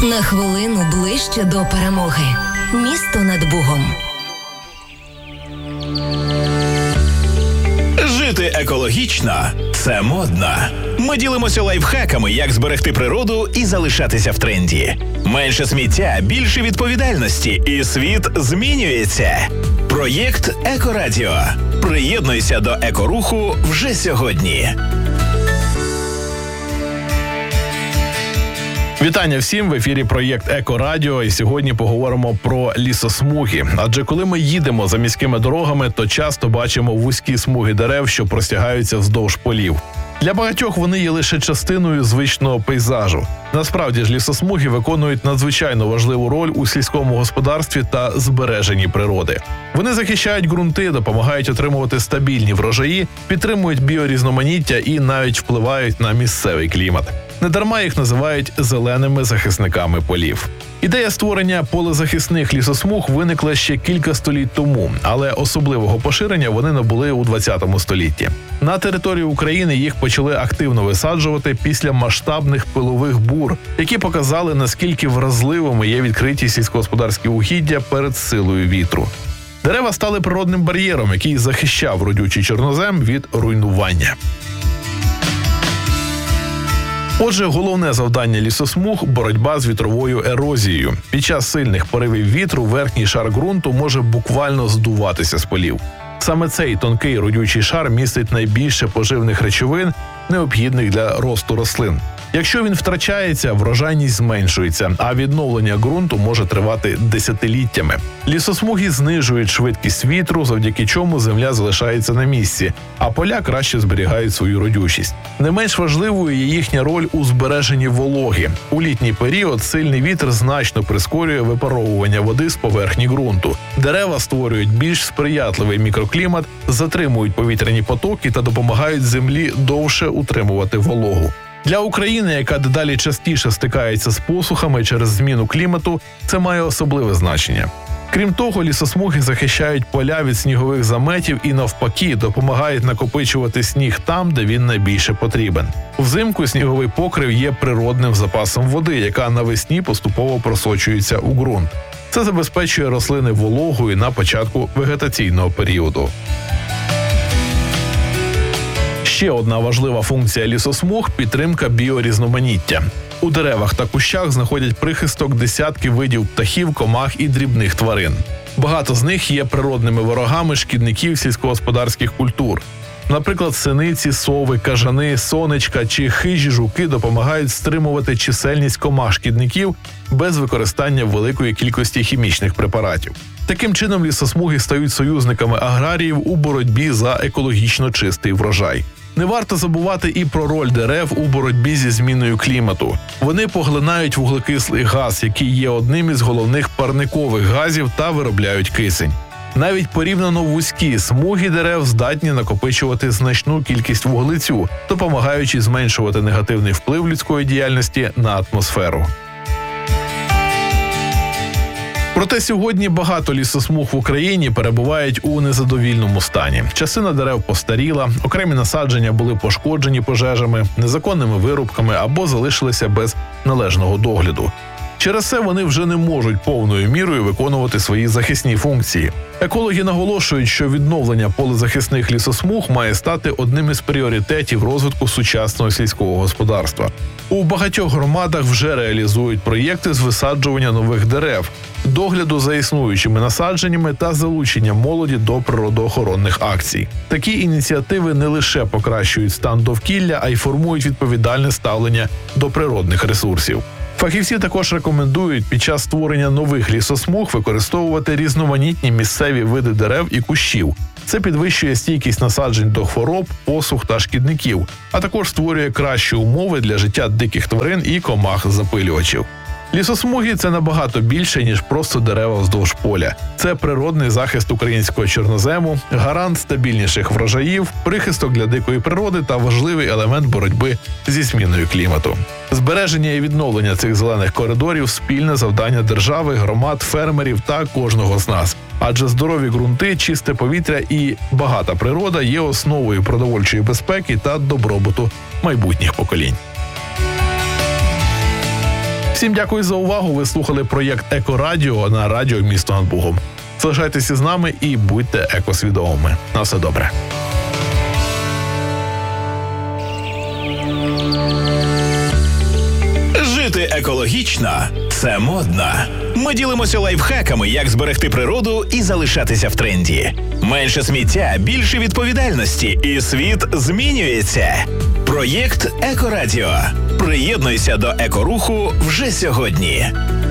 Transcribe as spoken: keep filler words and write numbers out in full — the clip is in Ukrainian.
На хвилину ближче до перемоги. Місто над Бугом. Жити екологічно – це модно. Ми ділимося лайфхаками, як зберегти природу і залишатися в тренді. Менше сміття, більше відповідальності, і світ змінюється. Проєкт Екорадіо. Приєднуйся до екоруху вже сьогодні. Вітання всім! В ефірі проєкт Екорадіо, і сьогодні поговоримо про лісосмуги. Адже коли ми їдемо за міськими дорогами, то часто бачимо вузькі смуги дерев, що простягаються вздовж полів. Для багатьох вони є лише частиною звичного пейзажу. Насправді ж лісосмуги виконують надзвичайно важливу роль у сільському господарстві та збереженні природи. Вони захищають ґрунти, допомагають отримувати стабільні врожаї, підтримують біорізноманіття і навіть впливають на місцевий клімат. Недарма їх називають зеленими захисниками полів. Ідея створення полезахисних лісосмуг виникла ще кілька століть тому, але особливого поширення вони набули у двадцятому столітті. На території України їх почали активно висаджувати після масштабних пилових бур, які показали, наскільки вразливими є відкриті сільськогосподарські угіддя перед силою вітру. Дерева стали природним бар'єром, який захищав родючий чорнозем від руйнування. Отже, головне завдання лісосмуг – боротьба з вітровою ерозією. Під час сильних поривів вітру верхній шар ґрунту може буквально здуватися з полів. Саме цей тонкий родючий шар містить найбільше поживних речовин, необхідних для росту рослин. Якщо він втрачається, врожайність зменшується, а відновлення ґрунту може тривати десятиліттями. Лісосмуги знижують швидкість вітру, завдяки чому земля залишається на місці, а поля краще зберігають свою родючість. Не менш важливою є їхня роль у збереженні вологи. У літній період сильний вітер значно прискорює випаровування води з поверхні ґрунту. Дерева створюють більш сприятливий мікроклімат, затримують повітряні потоки та допомагають землі довше утримувати вологу. Для України, яка дедалі частіше стикається з посухами через зміну клімату, це має особливе значення. Крім того, лісосмуги захищають поля від снігових заметів і навпаки допомагають накопичувати сніг там, де він найбільше потрібен. Взимку сніговий покрив є природним запасом води, яка навесні поступово просочується у ґрунт. Це забезпечує рослини вологою на початку вегетаційного періоду. Ще одна важлива функція лісосмуг – підтримка біорізноманіття. У деревах та кущах знаходять прихисток десятки видів птахів, комах і дрібних тварин. Багато з них є природними ворогами шкідників сільськогосподарських культур. Наприклад, синиці, сови, кажани, сонечка чи хижі жуки допомагають стримувати чисельність комах-шкідників без використання великої кількості хімічних препаратів. Таким чином лісосмуги стають союзниками аграріїв у боротьбі за екологічно чистий врожай. Не варто забувати і про роль дерев у боротьбі зі зміною клімату. Вони поглинають вуглекислий газ, який є одним із головних парникових газів, та виробляють кисень. Навіть порівняно вузькі смуги дерев здатні накопичувати значну кількість вуглецю, допомагаючи зменшувати негативний вплив людської діяльності на атмосферу. Проте сьогодні багато лісосмуг в Україні перебувають у незадовільному стані. Частина дерев постаріла, окремі насадження були пошкоджені пожежами, незаконними вирубками або залишилися без належного догляду. Через це вони вже не можуть повною мірою виконувати свої захисні функції. Екологи наголошують, що відновлення полезахисних лісосмуг має стати одним із пріоритетів розвитку сучасного сільського господарства. У багатьох громадах вже реалізують проєкти з висаджування нових дерев, догляду за існуючими насадженнями та залучення молоді до природоохоронних акцій. Такі ініціативи не лише покращують стан довкілля, а й формують відповідальне ставлення до природних ресурсів. Фахівці також рекомендують під час створення нових лісосмуг використовувати різноманітні місцеві види дерев і кущів. Це підвищує стійкість насаджень до хвороб, посух та шкідників, а також створює кращі умови для життя диких тварин і комах-запилювачів. Лісосмуги – це набагато більше, ніж просто дерева вздовж поля. Це природний захист українського чорнозему, гарант стабільніших врожаїв, прихисток для дикої природи та важливий елемент боротьби зі зміною клімату. Збереження і відновлення цих зелених коридорів – спільне завдання держави, громад, фермерів та кожного з нас. Адже здорові ґрунти, чисте повітря і багата природа є основою продовольчої безпеки та добробуту майбутніх поколінь. Всім дякую за увагу. Ви слухали проєкт Екорадіо на радіо «Місто над Бугом». Залишайтеся з нами і будьте екосвідомими. На все добре. Жити екологічно – це модно. Ми ділимося лайфхаками, як зберегти природу і залишатися в тренді. Менше сміття, більше відповідальності, і світ змінюється. Проєкт Екорадіо. Приєднуйся до екоруху вже сьогодні.